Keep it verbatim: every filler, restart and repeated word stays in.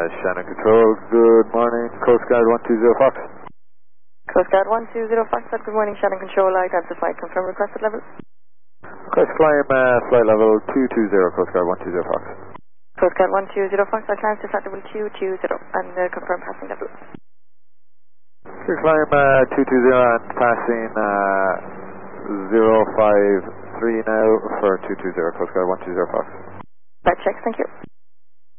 Shannon Control, good morning, Coast Guard one two zero Fox. Coast Guard one two zero Fox, good morning, Shannon Control, identify, confirm requested level. Request climb, uh, flight level two two zero, Coast Guard one two zero Fox. Coast Guard one two zero Fox, I climb to flight level two two zero, and uh, confirm passing level. Clear climb, uh, two two zero and passing, uh, zero five three now for two two zero, Coast Guard one two zero Fox. Right, check, thank you.